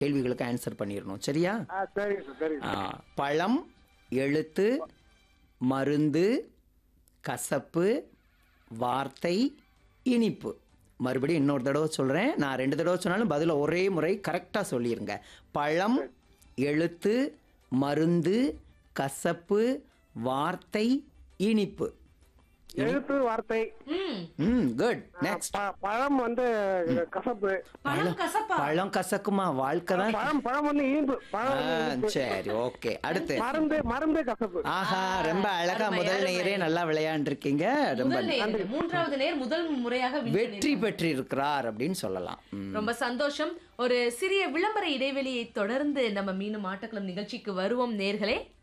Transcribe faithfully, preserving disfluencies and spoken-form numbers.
கேள்விகளுக்கு ஆன்சர் பண்ணிடணும். சரியா? ஆ சரிங்க சார் சரிங்க ஆ, சார். பழம், எழுத்து, மருந்து, கசப்பு, வார்த்தை, இனிப்பு. மறுபடியும் இன்னொரு தடவை சொல்கிறேன். நான் ரெண்டு தடவை சொன்னாலும் பதில ஒரே முறை கரெக்டாக சொல்லிடுங்க. பழம், எழுத்து, மருந்து, கசப்பு, வார்த்தை, இனிப்பு. எழுத்து வார்த்தை. ம் ம் குட். நெக்ஸ்ட். ப- பழம் வந்து கசப்பு. பழம் கசப்பா? பழம் கசக்குமா? வாழ்க்கை தான். பழம் பழம் வந்து இனிப்பு. பழம் ஆ, வந்து இனிப்பு. சரி ஓகே. அடுத்து. மருந்து மருந்து கசப்பு. ஆஹா, ரொம்ப அழகா அருமை, முதல் அருமை. நேரே நல்லா விளையாண்டுருக்கீங்க. ரொம்ப முதல் நேர், மூன்றாவது நேர் முதல் முறையாக win வெற்றி பண்ணிருக்காங்க. பெற்றிருக்கிறார் அப்படின்னு சொல்லலாம். ம். ரொம்ப சந்தோஷம். ஒரு சிறிய விளம்பர இடைவெளியை தொடர்ந்து நம்ம மீண்டும் ஆட்டக்களம் நிகழ்ச்சிக்கு வருவோம் நேர்களே.